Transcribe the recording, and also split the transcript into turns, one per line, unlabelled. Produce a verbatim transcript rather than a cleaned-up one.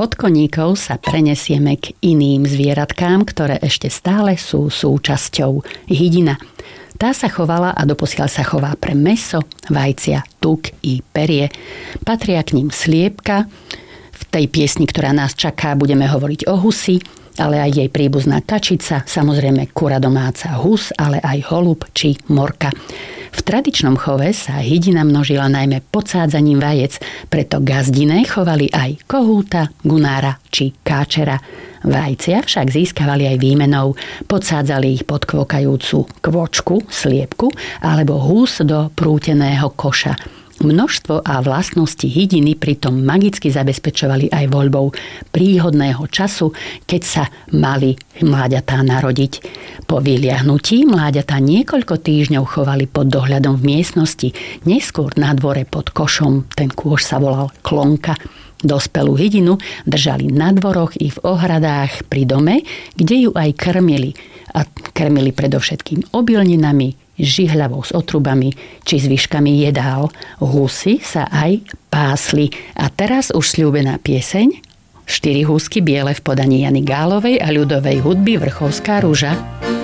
Od koníkov sa prenesieme k iným zvieratkám, ktoré ešte stále sú súčasťou hydina. Tá sa chovala a doposiaľ sa chová pre mäso, vajcia, tuk i perie. Patria k ním sliepka. V tej piesni, ktorá nás čaká, budeme hovoriť o husi, ale aj jej príbuzná kačica, samozrejme kura domáca hus, ale aj holub či morka. V tradičnom chove sa hydina množila najmä podsádzaním vajec, preto gazdine chovali aj kohúta, gunára či káčera. Vajcia však získavali aj výmenou, podsádzali ich pod kvokajúcu kvočku, sliepku alebo hus do prúteného koša. Množstvo a vlastnosti hydiny pritom magicky zabezpečovali aj voľbou príhodného času, keď sa mali mláďatá narodiť. Po vyliahnutí mláďatá niekoľko týždňov chovali pod dohľadom v miestnosti, neskôr na dvore pod košom, ten kôš sa volal klonka. Dospelú hydinu držali na dvoroch i v ohradách pri dome, kde ju aj krmili. A krmili predovšetkým obilninami, žihľavou s otrubami či zvyškami jedál. Husy sa aj pásli. A teraz už sľúbená pieseň Štyri húsky biele v podaní Jany Gálovej a ľudovej hudby Vrchovská ruža.